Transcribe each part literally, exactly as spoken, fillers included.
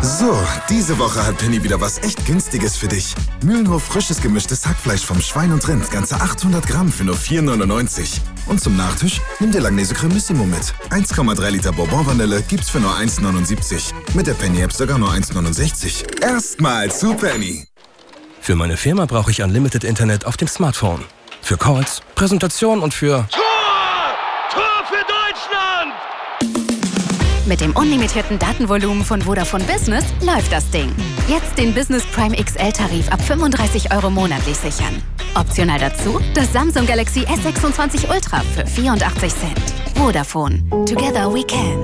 So, diese Woche hat Penny wieder was echt Günstiges für dich. Mühlenhof frisches gemischtes Hackfleisch vom Schwein und Rind, ganze achthundert Gramm für nur vier neunundneunzig. Und zum Nachtisch nimm dir Langnese Cremissimo mit. eins Komma drei Liter Bourbon-Vanille gibt's für nur eins neunundsiebzig. Mit der Penny-App sogar nur eins neunundsechzig. Erstmal zu Penny. Für meine Firma brauche ich Unlimited Internet auf dem Smartphone. Für Calls, Präsentation und für... Tor! Tor für Deutschland! Mit dem unlimitierten Datenvolumen von Vodafone Business läuft das Ding. Jetzt den Business Prime X L-Tarif ab fünfunddreißig Euro monatlich sichern. Optional dazu das Samsung Galaxy S sechsundzwanzig Ultra für vierundachtzig Cent. Vodafone. Together we can.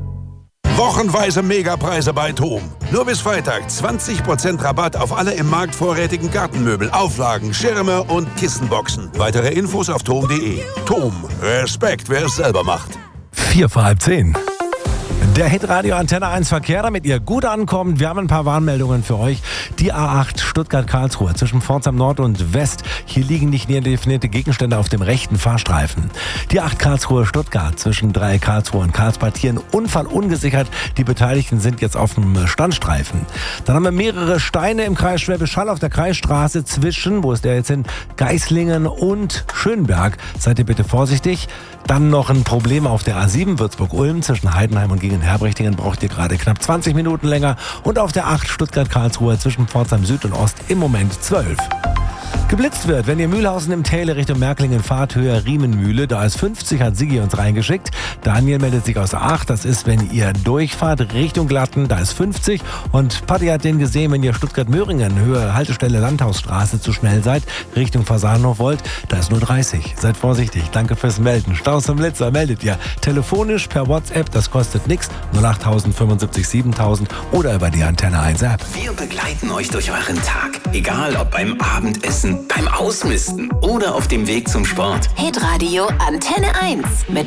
Wochenweise Megapreise bei TOM. Nur bis Freitag zwanzig Prozent Rabatt auf alle im Markt vorrätigen Gartenmöbel, Auflagen, Schirme und Kissenboxen. Weitere Infos auf tom punkt de. TOM. Respekt, wer es selber macht. Vier vor halb zehn. Der Hitradio Antenne eins Verkehr, damit ihr gut ankommt. Wir haben ein paar Warnmeldungen für euch. Die A acht Stuttgart-Karlsruhe zwischen Pforzheim Nord und West. Hier liegen nicht näher definierte Gegenstände auf dem rechten Fahrstreifen. Die acht Karlsruhe-Stuttgart zwischen Dreieck Karlsruhe und Karlsbad. Hier ein Unfall ungesichert. Die Beteiligten sind jetzt auf dem Standstreifen. Dann haben wir mehrere Steine im Kreis Schwäbisch Hall auf der Kreisstraße zwischen, wo ist der jetzt hin, Geislingen und Schönberg. Seid ihr bitte vorsichtig. Dann noch ein Problem auf der A sieben Würzburg-Ulm zwischen Heidenheim und Gingen-Herbrichtingen. Braucht ihr gerade knapp zwanzig Minuten länger. Und auf der acht Stuttgart-Karlsruhe zwischen Pforzheim Süd und Ost im Moment zwölf. Geblitzt wird, wenn ihr Mühlhausen im Täle Richtung Märklingen fahrt, höher Riemenmühle, da ist fünfzig, hat Sigi uns reingeschickt. Daniel meldet sich aus der acht, das ist, wenn ihr durchfahrt Richtung Glatten, da ist fünfzig. Und Patti hat den gesehen, wenn ihr Stuttgart-Möhringen, Höhe Haltestelle Landhausstraße zu schnell seid, Richtung Fasanhof wollt, da ist nur dreißig. Seid vorsichtig, danke fürs Melden. Staus zum Blitzer meldet ihr telefonisch per WhatsApp, das kostet nichts, null acht tausend fünfundsiebzig siebentausend oder über die Antenne eins App. Wir begleiten euch durch euren Tag, egal ob beim Abendessen, beim Ausmisten oder auf dem Weg zum Sport. Hitradio Antenne eins mit